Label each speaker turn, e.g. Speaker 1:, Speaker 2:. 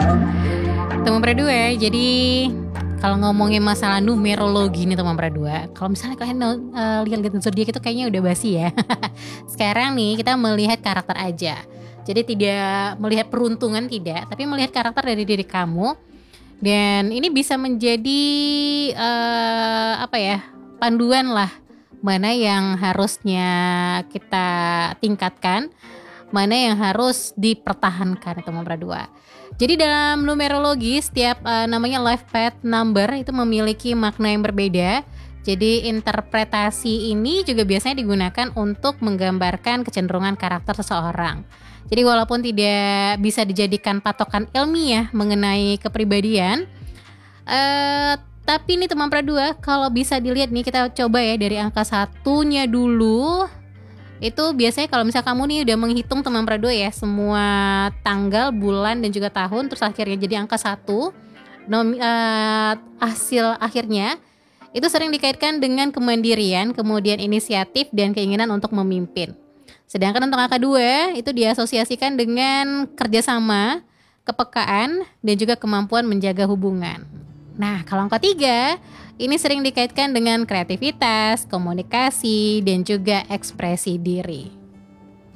Speaker 1: Teman berdua, jadi kalau ngomongin masalah numerologi nih teman berdua, kalau misalnya kalian lihat-lihat zodiak itu kayaknya udah basi ya. Sekarang nih kita melihat karakter aja. Jadi tidak melihat peruntungan tidak, tapi melihat karakter dari diri kamu. Dan ini bisa menjadi panduan lah, mana yang harusnya kita tingkatkan, mana yang harus dipertahankan teman berdua. Jadi dalam numerologi setiap namanya life path number itu memiliki makna yang berbeda. Jadi interpretasi ini juga biasanya digunakan untuk menggambarkan kecenderungan karakter seseorang. Jadi walaupun tidak bisa dijadikan patokan ilmiah mengenai kepribadian, tapi nih teman berdua, kalau bisa dilihat nih, kita coba ya dari angka satunya dulu. Itu biasanya kalau misalnya kamu nih udah menghitung teman berdua ya, semua tanggal, bulan dan juga tahun, terus akhirnya jadi angka 1, hasil akhirnya itu sering dikaitkan dengan kemandirian, kemudian inisiatif dan keinginan untuk memimpin. Sedangkan untuk angka 2 itu diasosiasikan dengan kerjasama, kepekaan dan juga kemampuan menjaga hubungan. Nah, kalau angka 3 ini sering dikaitkan dengan kreativitas, komunikasi, dan juga ekspresi diri.